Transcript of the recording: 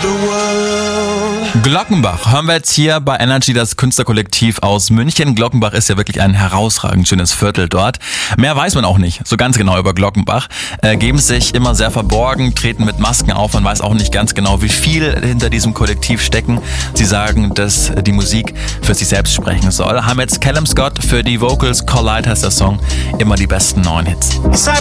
Glockenbach hören wir jetzt hier bei Energy, das Künstlerkollektiv aus München. Glockenbach ist ja wirklich ein herausragend schönes Viertel dort. Mehr weiß man auch nicht so ganz genau über Glockenbach. Geben sich immer sehr verborgen, treten mit Masken auf. Man weiß auch nicht ganz genau, wie viel hinter diesem Kollektiv stecken. Sie sagen, dass die Musik für sich selbst sprechen soll. Haben jetzt Callum Scott für die Vocals. Collide heißt der Song. Immer die besten neuen Hits.